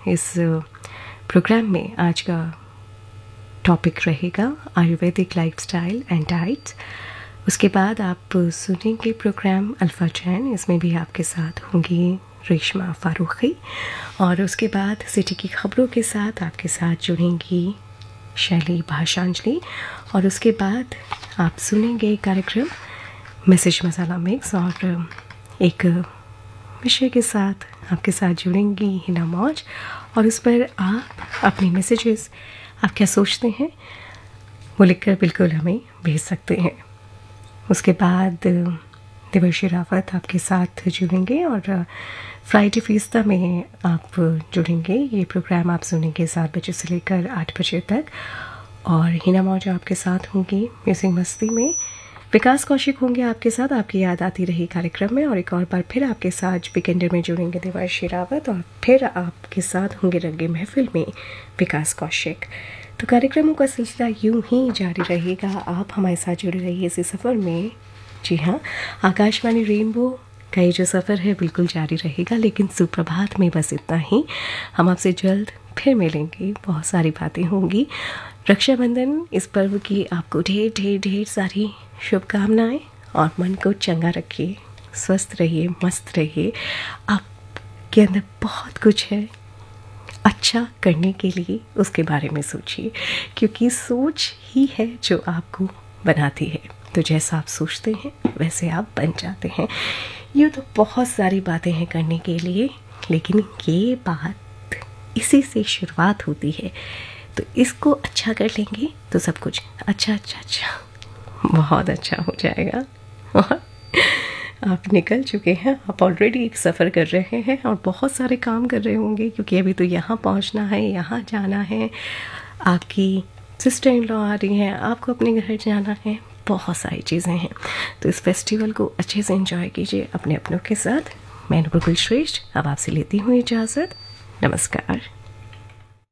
इस प्रोग्राम में आज का टॉपिक रहेगा आयुर्वेदिक लाइफस्टाइल एंड डाइट्स। उसके बाद आप सुनेंगे प्रोग्राम अल्फा चैन, इसमें भी आपके साथ होंगी रेशमा फारूकी। और उसके बाद सिटी की खबरों के साथ आपके साथ जुड़ेंगी शैली भाषांजलि। और उसके बाद आप सुनेंगे कार्यक्रम मैसेज मसाला मिक्स, और एक विषय के साथ आपके साथ जुड़ेंगी हिना मौज। और उस पर आप अपने मैसेजेस, आप क्या सोचते हैं वो लिखकर बिल्कुल हमें भेज सकते हैं। उसके बाद देवर्षि रावत आपके साथ जुड़ेंगे और फ्राइडे फीस्ता में आप जुड़ेंगे। ये प्रोग्राम आप सुनेंगे 7 बजे से लेकर 8 बजे तक। और हिना मौज आपके साथ होंगी म्यूजिक मस्ती में। विकास कौशिक होंगे आपके साथ, आपकी याद आती रही कार्यक्रम में। और एक और बार फिर आपके साथ वीकेंडर में जुड़ेंगे देवर्षि रावत, और फिर आपके साथ होंगे रंगे महफिल में विकास कौशिक। तो कार्यक्रमों का सिलसिला यूं ही जारी रहेगा। आप हमारे साथ जुड़े रहिए इसी सफ़र में। जी हाँ, आकाशवाणी रेनबो का ये जो सफ़र है बिल्कुल जारी रहेगा। लेकिन सुप्रभात में बस इतना ही। हम आपसे जल्द फिर मिलेंगे, बहुत सारी बातें होंगी। रक्षाबंधन इस पर्व की आपको ढेर ढेर ढेर सारी शुभकामनाएं, और मन को चंगा रखिए, स्वस्थ रहिए, मस्त रहिए। आपके अंदर बहुत कुछ है अच्छा करने के लिए, उसके बारे में सोचिए, क्योंकि सोच ही है जो आपको बनाती है। तो जैसा आप सोचते हैं वैसे आप बन जाते हैं। यूँ तो बहुत सारी बातें हैं करने के लिए, लेकिन ये बात इसी से शुरुआत होती है। तो इसको अच्छा कर लेंगे तो सब कुछ अच्छा बहुत अच्छा हो जाएगा। और आप निकल चुके हैं, आप ऑलरेडी एक सफ़र कर रहे हैं और बहुत सारे काम कर रहे होंगे, क्योंकि अभी तो यहाँ पहुँचना है, यहाँ जाना है, आपकी सिस्टर इन लॉ आ रही हैं, आपको अपने घर जाना है, बहुत सारी चीज़ें हैं। तो इस फेस्टिवल को अच्छे से एंजॉय कीजिए अपने अपनों के साथ। मैं नुपुर श्रेष्ठ अब आपसे लेती हूँ इजाज़त। नमस्कार।